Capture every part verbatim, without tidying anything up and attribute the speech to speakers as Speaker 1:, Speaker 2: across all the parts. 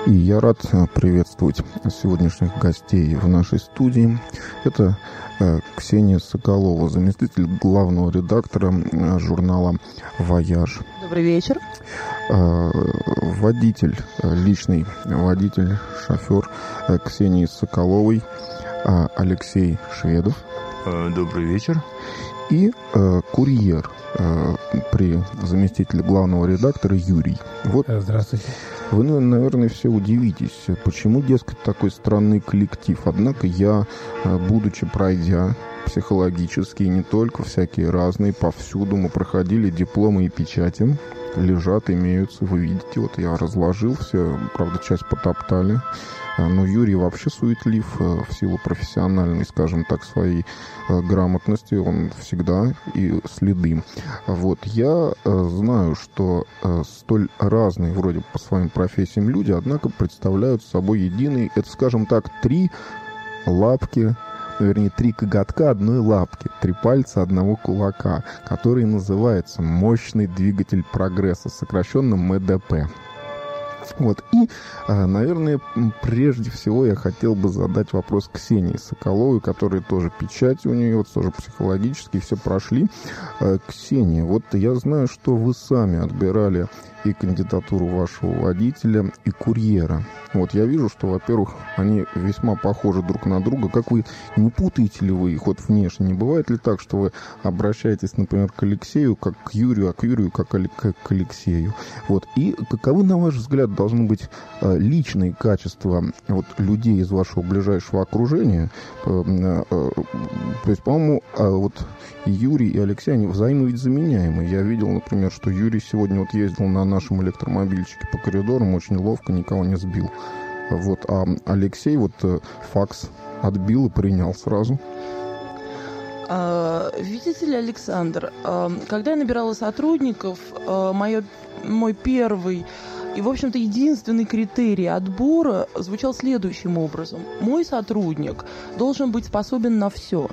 Speaker 1: И я рад приветствовать сегодняшних гостей в нашей студии. Это Ксения Соколова, заместитель главного редактора журнала «Вояж».
Speaker 2: Добрый вечер.
Speaker 1: Водитель, личный водитель, шофер Ксении Соколовой Алексей Шведов.
Speaker 3: Добрый вечер.
Speaker 1: И э, курьер э, при заместителе главного редактора Юрий. Вот.
Speaker 4: Здравствуйте.
Speaker 1: Вы, наверное, все удивитесь, почему, дескать, такой странный коллектив. Однако я, будучи пройдя психологические, не только всякие разные, повсюду мы проходили дипломы и печати, лежат, имеются, вы видите, вот я разложил все, правда, часть потоптали. Но Юрий вообще суетлив в силу профессиональной, скажем так, своей грамотности. Он всегда и следы. Вот. Я знаю, что столь разные вроде по своим профессиям люди, однако представляют собой единый, это, скажем так, три лапки, вернее, три коготка одной лапки, три пальца одного кулака, который называется мощный двигатель прогресса, сокращенно эм дэ пэ. Вот. И, наверное, прежде всего я хотел бы задать вопрос Ксении Соколовой, которая тоже печать у нее, вот тоже психологически все прошли. Ксения, вот я знаю, что вы сами отбирали и кандидатуру вашего водителя, и курьера. Вот я вижу, что, во-первых, они весьма похожи друг на друга. Как вы, не путаете ли вы их вот внешне? Не бывает ли так, что вы обращаетесь, например, к Алексею, как к Юрию, а к Юрию, как к Алексею? Вот. И каковы, на ваш взгляд, должны быть личные качества вот, людей из вашего ближайшего окружения? То есть, по-моему, вот и Юрий, и Алексей, они взаимозаменяемы. Я видел, например, что Юрий сегодня вот ездил на нашем электромобильчике по коридорам, очень ловко, никого не сбил. Вот. А Алексей вот факс отбил и принял сразу.
Speaker 2: А, видите ли, Александр, а, когда я набирала сотрудников, а, моё, мой первый и, в общем-то, единственный критерий отбора звучал следующим образом. Мой сотрудник должен быть способен на все.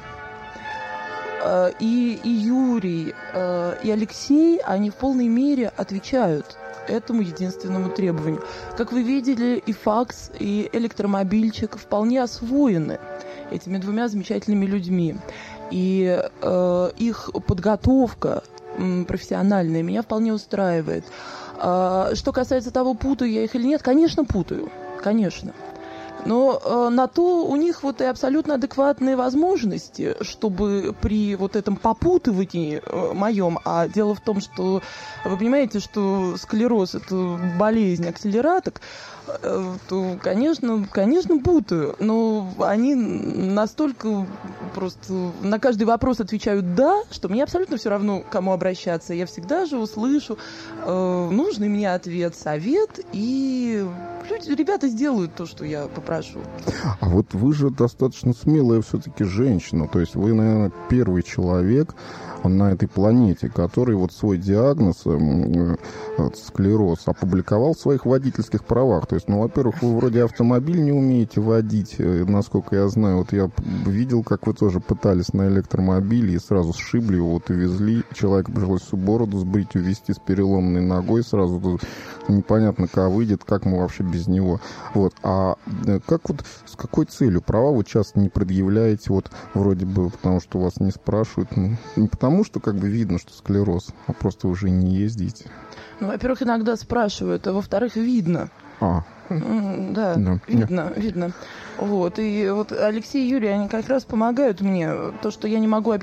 Speaker 2: И, и Юрий, и Алексей, они в полной мере отвечают этому единственному требованию. Как вы видели, и факс, и электромобильчик вполне освоены этими двумя замечательными людьми. И э, их подготовка м, профессиональная меня вполне устраивает. А, что касается того, путаю я их или нет, конечно, путаю. Конечно. Но э, на то у них вот и абсолютно адекватные возможности, чтобы при вот этом попутывании э, моем, а дело в том, что вы понимаете, что склероз – это болезнь акселераток, э, то, конечно, конечно, путаю, но они настолько просто на каждый вопрос отвечают «да», что мне абсолютно все равно, к кому обращаться. Я всегда же услышу э, нужный мне ответ, совет, и люди, ребята сделают то, что я попрошу.
Speaker 1: А вот вы же достаточно смелая все-таки женщина, то есть вы, наверное, первый человек на этой планете, который вот свой диагноз э, склероз опубликовал в своих водительских правах. То есть, ну, во-первых, вы вроде автомобиль не умеете водить, э, насколько я знаю. Вот я видел, как вы тоже пытались на электромобиле и сразу сшибли его, вот и везли. Человек пришлось всю бороду сбрить, увезти с переломанной ногой сразу. Непонятно, как выйдет, как мы вообще без него. Вот. А как вот, с какой целью права вы часто не предъявляете, вот вроде бы, потому что вас не спрашивают, ну, не потому что как бы видно, что склероз, а просто вы уже не ездите?
Speaker 2: Ну, во-первых, иногда спрашивают, а во-вторых, видно.
Speaker 1: А.
Speaker 2: Да,
Speaker 1: да,
Speaker 2: видно, видно. Вот. И вот Алексей и Юрий, они как раз помогают мне. То, что я не могу